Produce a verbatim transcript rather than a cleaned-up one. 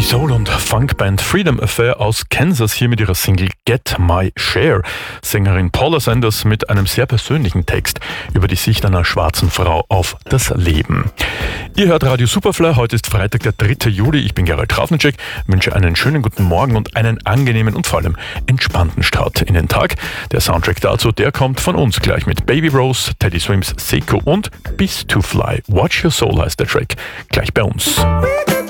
Soul- und Funkband Freedom Affair aus Kansas hier mit ihrer Single Get My Share. Sängerin Paula Sanders mit einem sehr persönlichen Text über die Sicht einer schwarzen Frau auf das Leben. Ihr hört Radio Superfly, heute ist Freitag, der dritte Juli. Ich bin Gerald Trafnicek, wünsche einen schönen guten Morgen und einen angenehmen und vor allem entspannten Start in den Tag. Der Soundtrack dazu, der kommt von uns gleich mit Baby Rose, Teddy Swims, Seiko und Beast to Fly. Watch Your Soul heißt der Track, gleich bei uns.